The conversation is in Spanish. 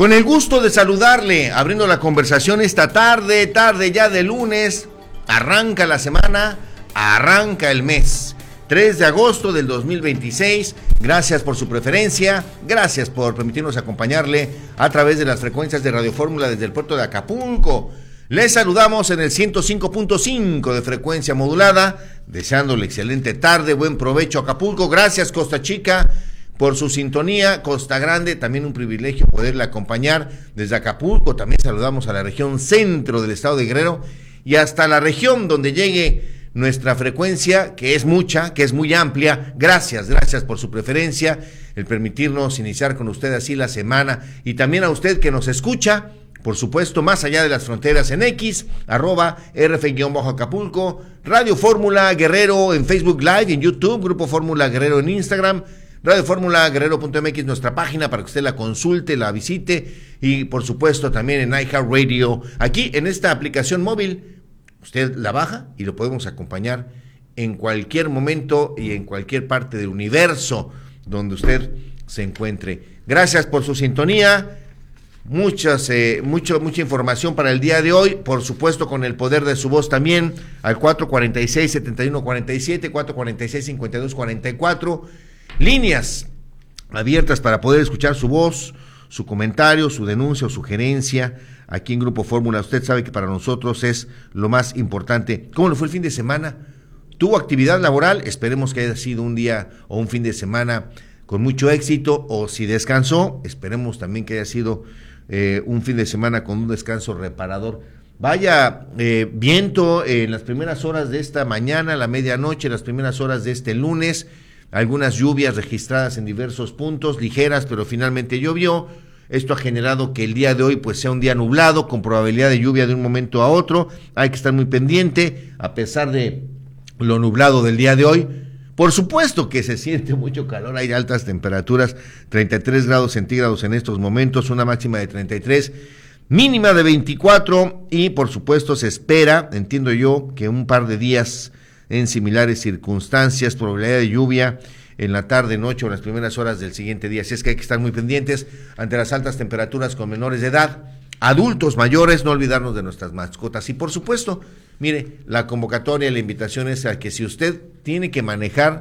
Con el gusto de saludarle, abriendo la conversación esta tarde ya de lunes, arranca la semana, arranca el mes. 3 de agosto del 2026, gracias por su preferencia, gracias por permitirnos acompañarle a través de las frecuencias de Radio Fórmula desde el puerto de Acapulco. Les saludamos en el 105.5 de frecuencia modulada, deseándole excelente tarde, buen provecho Acapulco, gracias Costa Chica por su sintonía, Costa Grande, también un privilegio poderle acompañar desde Acapulco, también saludamos a la región centro del estado de Guerrero y hasta la región donde llegue nuestra frecuencia, que es mucha, que es muy amplia. Gracias por su preferencia, el permitirnos iniciar con usted así la semana, y también a usted que nos escucha, por supuesto, más allá de las fronteras en X, @RF_Acapulco, Radio Fórmula Guerrero en Facebook Live, en YouTube, Grupo Fórmula Guerrero en Instagram, Radio Fórmula Guerrero.mx, nuestra página para que usted la consulte, la visite, y por supuesto también en iHeartRadio, aquí en esta aplicación móvil. Usted la baja y lo podemos acompañar en cualquier momento y en cualquier parte del universo donde usted se encuentre. Gracias por su sintonía, mucha información para el día de hoy, por supuesto con el poder de su voz también, al 446-7147, 446-5244, líneas abiertas para poder escuchar su voz, su comentario, su denuncia o sugerencia. Aquí en Grupo Fórmula, usted sabe que para nosotros es lo más importante. ¿Cómo le fue el fin de semana? ¿Tuvo actividad laboral? Esperemos que haya sido un día o un fin de semana con mucho éxito, o si descansó, esperemos también que haya sido un fin de semana con un descanso reparador. Vaya viento en las primeras horas de esta mañana, la medianoche, las primeras horas de este lunes, algunas lluvias registradas en diversos puntos, ligeras, pero finalmente llovió. Esto ha generado que el día de hoy pues sea un día nublado, con probabilidad de lluvia de un momento a otro. Hay que estar muy pendiente, a pesar de lo nublado del día de hoy. Por supuesto que se siente mucho calor, hay altas temperaturas, 33 grados centígrados en estos momentos, una máxima de 33, mínima de 24, y por supuesto se espera, entiendo yo, que un par de días en similares circunstancias, probabilidad de lluvia en la tarde, noche o las primeras horas del siguiente día. Así es que hay que estar muy pendientes ante las altas temperaturas con menores de edad, adultos mayores, no olvidarnos de nuestras mascotas. Y por supuesto, mire, la convocatoria, la invitación es a que si usted tiene que manejar